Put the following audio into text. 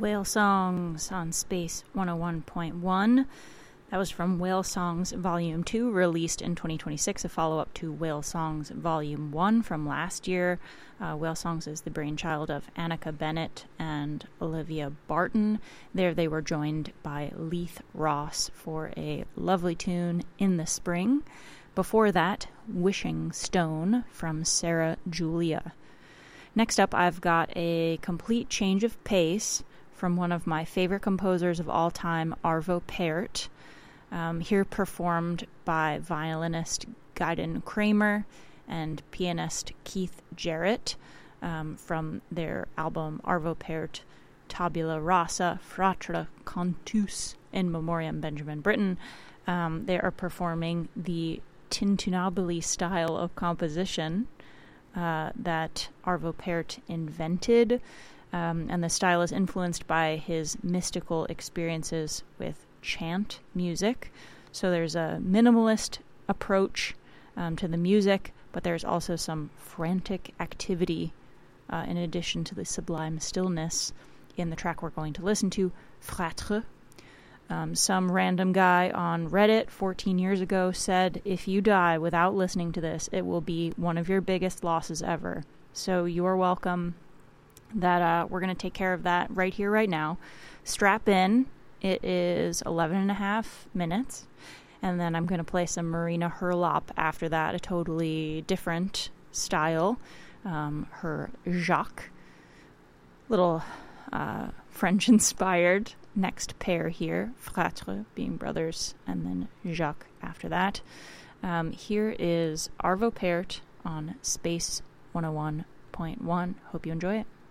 Whale Songs on Space 101.1. That was from Whale Songs Volume 2, released in 2026, a follow-up to Whale Songs Volume 1 from last year. Whale Songs is the brainchild of Annika Bennett and Olivia Barton. There they were joined by Leith Ross for a lovely tune, In the Spring. Before that, Wishing Stone from Sarah Julia. Next up, I've got a complete change of pace from one of my favorite composers of all time, Arvo Pärt. Here performed by violinist Gaiden Kramer and pianist Keith Jarrett from their album Arvo Pärt Tabula Rasa Fratre Cantus in Memoriam Benjamin Britten. They are performing the tintinnabuli style of composition that Arvo Pärt invented, and the style is influenced by his mystical experiences with chant music. So there's a minimalist approach to the music, but there's also some frantic activity in addition to the sublime stillness in the track we're going to listen to, Fratre. Some random guy on Reddit 14 years ago said, if you die without listening to this, it will be one of your biggest losses ever. So you are welcome. That we're going to take care of that right here, right now. Strap in. It is 11 and a half minutes. And then I'm going to play some Marina Hurlop after that, a totally different style. Her Jacques. Little French-inspired next pair here. Fratre being brothers, and then Jacques after that. Here is Arvo Pärt on Space 101.1. Hope you enjoy it.